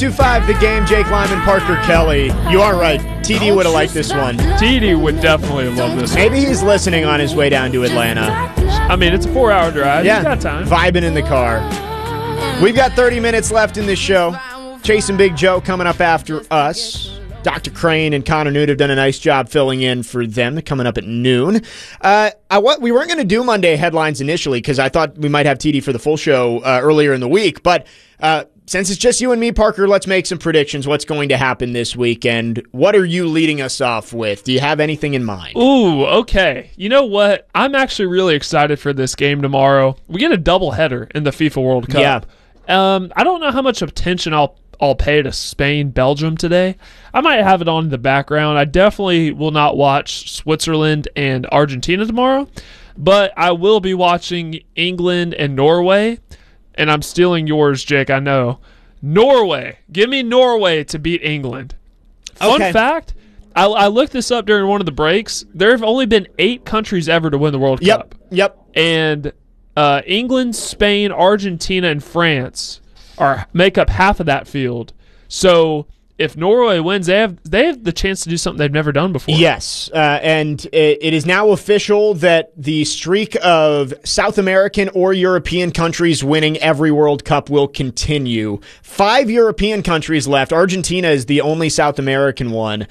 2-5 the game, Jake Lyman, Parker Kelly. You are right. TD would have liked this one. TD would definitely love this one. Maybe he's listening on his way down to Atlanta. I mean, it's a 4-hour drive. Yeah, He's got time. Vibing in the car. We've got 30 minutes left in this show. Chase and Big Joe coming up after us. Dr. Crane and Connor Newt have done a nice job filling in for them, coming up at noon. We weren't going to do Monday headlines initially because I thought we might have TD for the full show earlier in the week. But since it's just you and me, Parker, let's make some predictions. What's going to happen this weekend? What are you leading us off with? Do you have anything in mind? Ooh, okay. You know what? I'm actually really excited for this game tomorrow. We get a doubleheader in the FIFA World Cup. Yeah. I don't know how much attention I'll pay to Spain, Belgium today. I might have it on in the background. I definitely will not watch Switzerland and Argentina tomorrow, but I will be watching England and Norway, and I'm stealing yours, Jake, I know. Norway. Give me Norway to beat England. Fun fact, I looked this up during one of the breaks. There have only been 8 countries ever to win the World Cup. Yep. And England, Spain, Argentina, and France make up half of that field. So if Norway wins, they have the chance to do something they've never done before. Yes, and it is now official that the streak of South American or European countries winning every World Cup will continue. 5 European countries left. Argentina is the only South American one.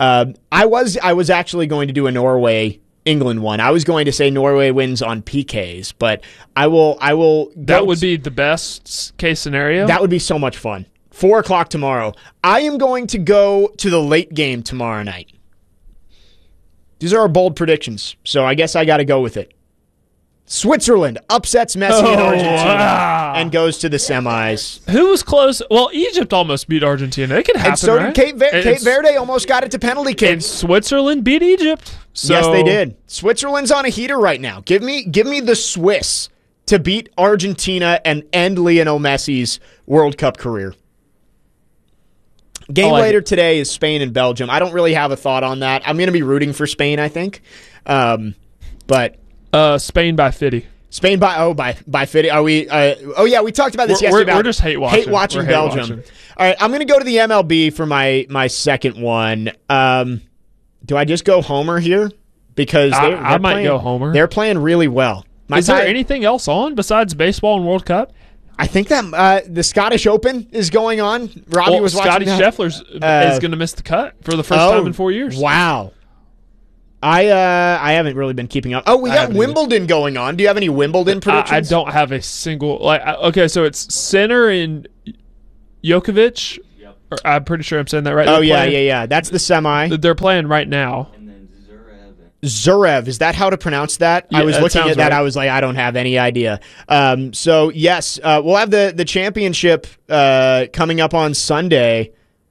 I was actually going to do a Norway-England one. I was going to say Norway wins on PKs, but I will. That would be the best case scenario. That would be so much fun. 4 o'clock tomorrow. I am going to go to the late game tomorrow night. These are our bold predictions, so I guess I got to go with it. Switzerland upsets Messi and Argentina and goes to the semis. Who was close? Well, Egypt almost beat Argentina. It could happen, And so right? did Cape Verde almost got it to penalty And kicks. Switzerland beat Egypt. So, Yes, they did. Switzerland's on a heater right now. Give me the Swiss to beat Argentina and end Lionel Messi's World Cup career. Game later today is Spain and Belgium. I don't really have a thought on that. I'm going to be rooting for Spain, I think. But Spain by 50. Spain by 50. Are we? We talked about this yesterday. We're just hate watching. Hate watching Belgium. All right, I'm going to go to the MLB for my second one. Do I just go Homer here? Because I might go Homer. They're playing really well. Is there anything else on besides baseball and World Cup? I think that the Scottish Open is going on. Robbie was watching Scotty that. Scheffler is going to miss the cut for the first time in 4 years. Wow. I haven't really been keeping up. Oh, we got Wimbledon going on. Do you have any Wimbledon predictions? I don't have a single okay. So it's Sinner and Djokovic. Yep. I'm pretty sure I'm saying that right. Yeah. That's the semi. They're playing right now. Zverev, is that how to pronounce that? Yeah, I was looking at that. Right. I was like, I don't have any idea. So yes, we'll have the championship coming up on Sunday.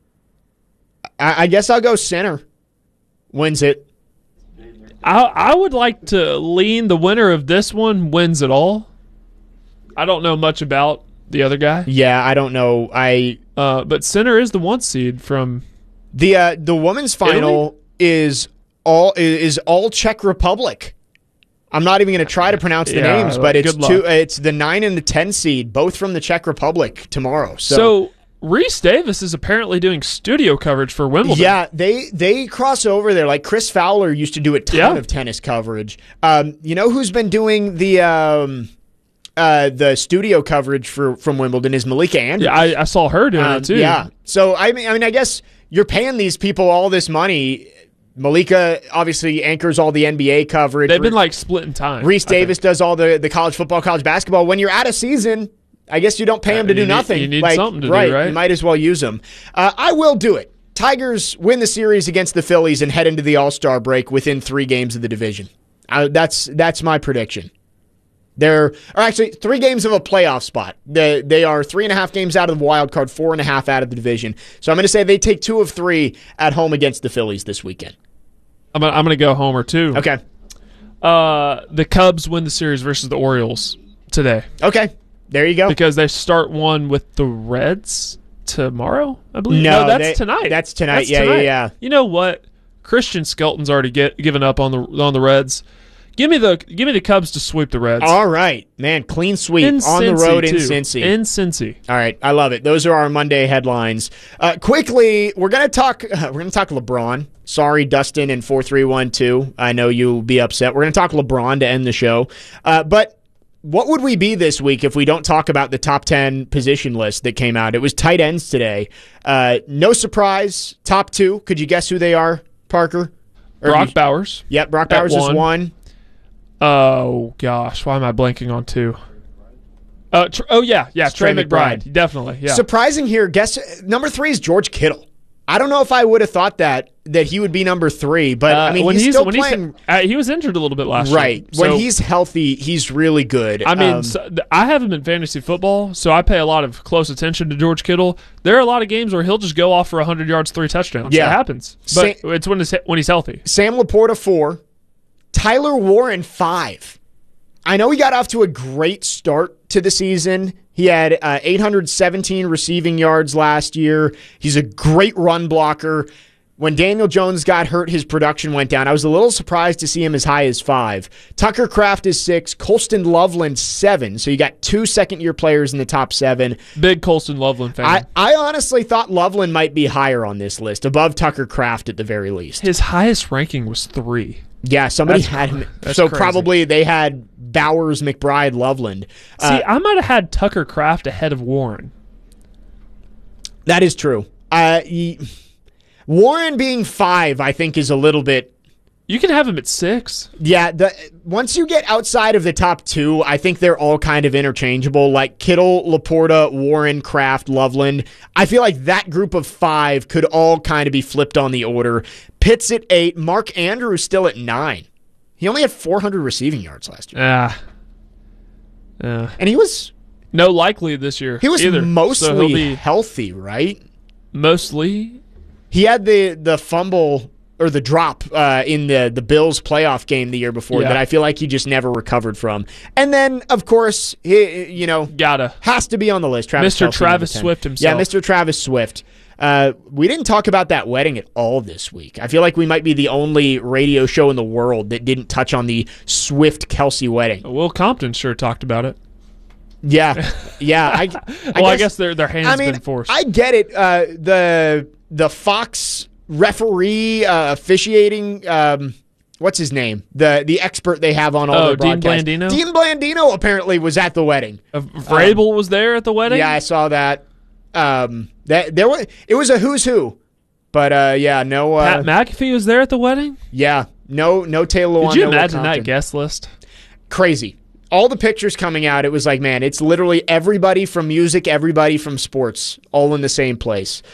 I guess I'll go Sinner wins it. I would like to lean the winner of this one wins it all. I don't know much about the other guy. Yeah, I don't know. But Sinner is the 1 seed from the women's final is all Czech Republic. I'm not even going to try to pronounce the names, but it's the 9 and the 10 seed, both from the Czech Republic tomorrow. So Reese Davis is apparently doing studio coverage for Wimbledon. Yeah, they cross over there. Like Chris Fowler used to do a ton of tennis coverage. You know who's been doing the studio coverage from Wimbledon is Malika Andrews. Yeah, I saw her doing it too. Yeah. So I mean, I guess you're paying these people all this money. Malika obviously anchors all the NBA coverage. They've been like splitting time. Reese Davis does all the college football, college basketball. When you're out of season, I guess you don't pay them to do nothing. You need something to do, right? You might as well use them. I will do it. Tigers win the series against the Phillies and head into the All-Star break within 3 games of the division. That's my prediction. They're actually 3 games of a playoff spot. They are 3.5 games out of the wild card, 4.5 out of the division. So I'm going to say they take 2 of 3 at home against the Phillies this weekend. I'm going to go Homer too. Okay. The Cubs win the series versus the Orioles today. Okay. There you go. Because they start one with the Reds tomorrow, I believe. No, that's tonight. That's tonight. Yeah. You know what? Christian Skelton's already given up on the Reds. Give me the Cubs to sweep the Reds. All right, man, clean sweep In on the road in too. Cincy. In Cincy. All right, I love it. Those are our Monday headlines. Quickly, we're gonna talk LeBron. Sorry, Dustin and 4312. I know you'll be upset. We're gonna talk LeBron to end the show. But what would we be this week if we don't talk about the top 10 position list that came out? It was tight ends today. No surprise. Top 2. Could you guess who they are, Parker? Brock Bowers. Yep, Brock Bowers is 1. Oh, gosh. Why am I blanking on 2? Trey McBride. Definitely, yeah. Surprising here, guess number 3 is George Kittle. I don't know if I would have thought that he would be number 3, but I mean, he's still playing. He was injured a little bit last year. Right. When he's healthy, he's really good. I mean, I have him in fantasy football, so I pay a lot of close attention to George Kittle. There are a lot of games where he'll just go off for 100 yards, 3 touchdowns. Yeah. It happens. But it's when he's healthy. Sam Laporta 4. Tyler Warren 5. I know he got off to a great start to the season. He had 817 receiving yards last year. He's a great run blocker. When Daniel Jones got hurt, his production went down. I was a little surprised to see him as high as 5. Tucker Kraft is 6. Colston Loveland 7. So you got 2 second-year players in the top 7. Big Colston Loveland fan. I honestly thought Loveland might be higher on this list, above Tucker Kraft at the very least. His highest ranking was 3. Yeah, somebody had him. So crazy. Probably they had Bowers, McBride, Loveland. See, I might have had Tucker Kraft ahead of Warren. That is true. Warren being 5, I think, is a little bit. You can have him at 6. Yeah, once you get outside of the top 2, I think they're all kind of interchangeable. Like Kittle, Laporta, Warren, Kraft, Loveland. I feel like that group of 5 could all kind of be flipped on the order. Pitts at 8. Mark Andrews still at 9. He only had 400 receiving yards last year. And he was no likely this year. He was either. mostly healthy, right? Mostly. He had the fumble or the drop in the Bills playoff game the year before that I feel like he just never recovered from. And then, of course, he has to be on the list. Mr. Travis Swift himself. Yeah, Mr. Travis Swift. We didn't talk about that wedding at all this week. I feel like we might be the only radio show in the world that didn't touch on the Swift-Kelsey wedding. Will Compton sure talked about it. Yeah. I guess their hands been forced. I get it. The Fox referee officiating, what's his name? The expert they have on all their broadcasts. Dean Blandino? Dean Blandino apparently was at the wedding. Vrabel was there at the wedding? Yeah, I saw that. It was a who's who. But no Pat McAfee was there at the wedding? Yeah. No Taylor Lewan. Did you imagine that guest list? Crazy. All the pictures coming out, it was like, man, it's literally everybody from music, everybody from sports, all in the same place.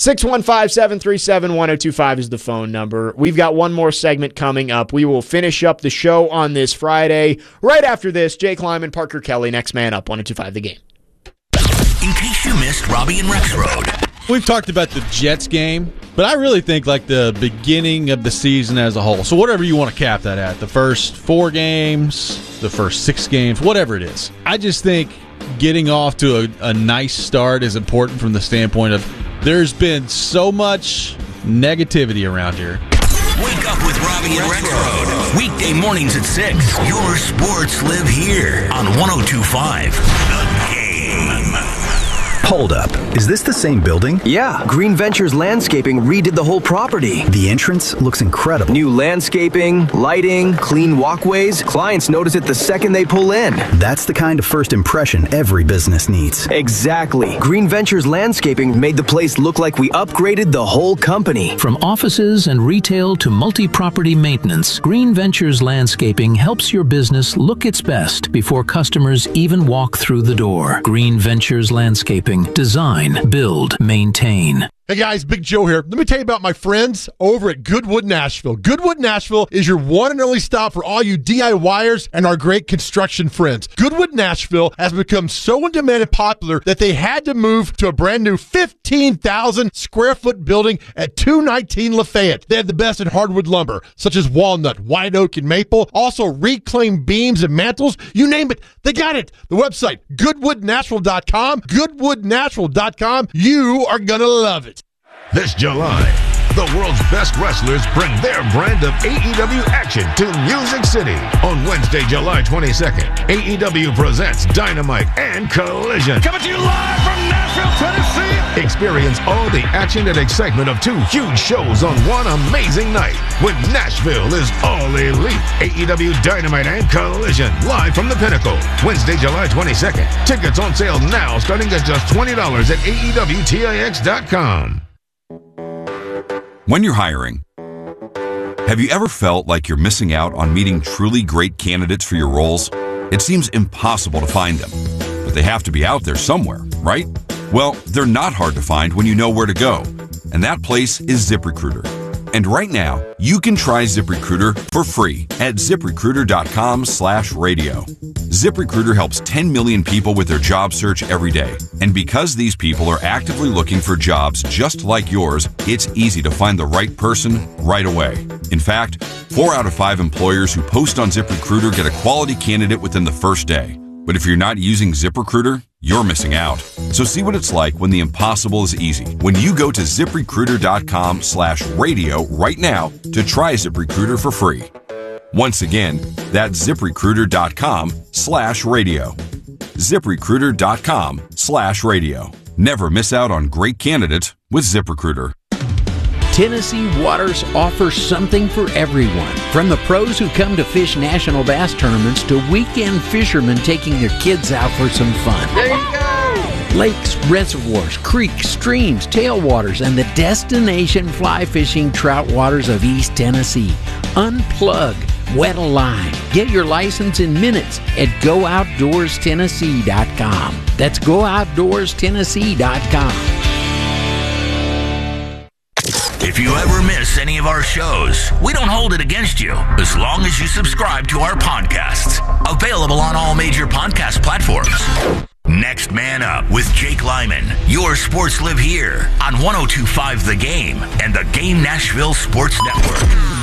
615-737-1025 is the phone number. We've got one more segment coming up. We will finish up the show on this Friday. Right after this, Jake Lyman, Parker Kelly, next man up, 1025 The Game. In case you missed Robbie and Rexroad. We've talked about the Jets game, but I really think like the beginning of the season as a whole. So whatever you want to cap that at, the first 4 games, the first 6 games, whatever it is. I just think getting off to a nice start is important from the standpoint of there's been so much negativity around here. Wake up with Robbie and Rexroad. Weekday mornings at 6. Your sports live here on 1025 The Game. Hold up. Is this the same building? Yeah. Green Ventures Landscaping redid the whole property. The entrance looks incredible. New landscaping, lighting, clean walkways. Clients notice it the second they pull in. That's the kind of first impression every business needs. Exactly. Green Ventures Landscaping made the place look like we upgraded the whole company. From offices and retail to multi-property maintenance, Green Ventures Landscaping helps your business look its best before customers even walk through the door. Green Ventures Landscaping. Design, build, maintain. Hey guys, Big Joe here. Let me tell you about my friends over at Goodwood Nashville. Goodwood Nashville is your one and only stop for all you DIYers and our great construction friends. Goodwood Nashville has become so in demand and popular that they had to move to a brand new 15,000 square foot building at 219 Lafayette. They have the best in hardwood lumber, such as walnut, white oak, and maple. Also reclaimed beams and mantles. You name it, they got it. The website, goodwoodnashville.com. Goodwoodnashville.com. You are going to love it. This July, The world's best wrestlers bring their brand of AEW action to Music City. On Wednesday, July 22nd, AEW presents Dynamite and Collision. Coming to you live from Nashville, Tennessee. Experience all the action and excitement of 2 huge shows on one amazing night when Nashville is all elite. AEW Dynamite and Collision, live from the Pinnacle. Wednesday, July 22nd. Tickets on sale now, starting at just $20 at AEWTIX.com. When you're hiring, have you ever felt like you're missing out on meeting truly great candidates for your roles? It seems impossible to find them, but they have to be out there somewhere, right? Well, they're not hard to find when you know where to go, and that place is ZipRecruiter. And right now, you can try ZipRecruiter for free at ZipRecruiter.com/radio. ZipRecruiter helps 10 million people with their job search every day. And because these people are actively looking for jobs just like yours, it's easy to find the right person right away. In fact, 4 out of 5 employers who post on ZipRecruiter get a quality candidate within the first day. But if you're not using ZipRecruiter, you're missing out. So see what it's like when the impossible is easy. When you go to ZipRecruiter.com/radio right now to try ZipRecruiter for free. Once again, that's ZipRecruiter.com/radio. ZipRecruiter.com/radio. Never miss out on great candidates with ZipRecruiter. Tennessee Waters offers something for everyone. From the pros who come to fish national bass tournaments to weekend fishermen taking their kids out for some fun. There you go! Lakes, reservoirs, creeks, streams, tailwaters, and the destination fly fishing trout waters of East Tennessee. Unplug, wet a line. Get your license in minutes at GoOutdoorsTennessee.com. That's GoOutdoorsTennessee.com. If you ever miss any of our shows, we don't hold it against you as long as you subscribe to our podcasts. Available on all major podcast platforms. Next Man Up with Jake Lyman. Your sports live here on 102.5 The Game and the Game Nashville Sports Network.